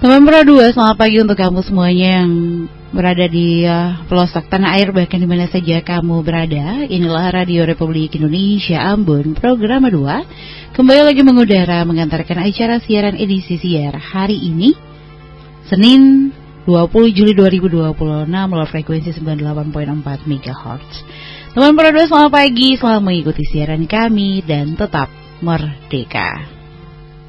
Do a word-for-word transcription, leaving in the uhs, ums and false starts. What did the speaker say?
Teman Pro dua, selamat pagi untuk kamu semuanya yang berada di uh, pelosok tanah air, bahkan di mana saja kamu berada. Inilah Radio Republik Indonesia Ambon, program dua. Kembali lagi mengudara mengantarkan acara siaran edisi siar hari ini, Senin dua puluh Juli dua ribu dua puluh enam melalui frekuensi sembilan puluh delapan koma empat megahertz. Teman Pro dua, selamat pagi, selamat mengikuti siaran kami dan tetap merdeka.